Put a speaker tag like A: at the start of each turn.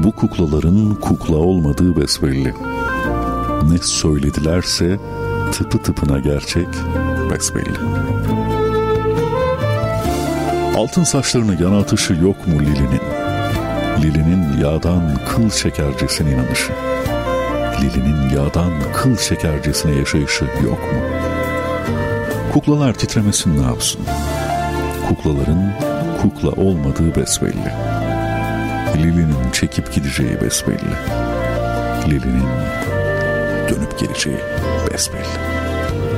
A: Bu kuklaların kukla olmadığı besbelli. Ne söyledilerse tıpı tıpına gerçek besbelli. Altın saçlarını yana atışı yok mu Lili'nin? Lili'nin yağdan kıl çekercesine inanışı. Lili'nin yağdan kıl çekercesine yaşayışı yok mu? Kuklalar titremesin ne yapsın? Kuklaların kukla olmadığı besbelli. Lili'nin çekip gideceği besbelli. Lili'nin dönüp geleceği besbelli.